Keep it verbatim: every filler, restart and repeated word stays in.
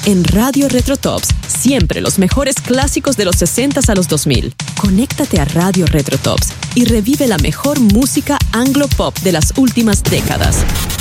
En Radio Retro Tops, siempre los mejores clásicos de los sesentas a los dos mil. Conéctate a Radio Retro Tops y revive la mejor música anglo-pop de las últimas décadas.